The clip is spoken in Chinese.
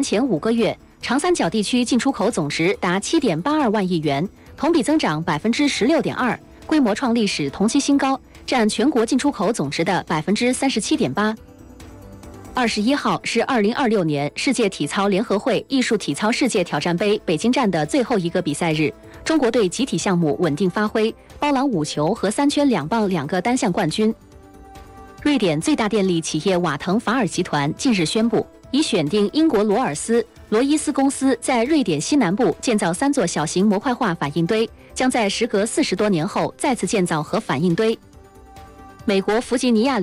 前5个月，长三角地区进出口总值达7.82万亿元，同比增长16.2%，规模创历史同期新高，占全国进出口总值的37.8%。21号是2026年世界体操联合会艺术体操世界挑战杯北京站的最后一个比赛日，中国队集体项目稳定发挥，包揽5球和3圈2棒2个单项冠军。瑞典最大电力企业瓦腾法尔集团近日宣布，已选定英国罗伊斯公司在瑞典西南部建造3座小型模块化反应堆，将在时隔40多年后再次建造核反应堆。美国弗吉尼亚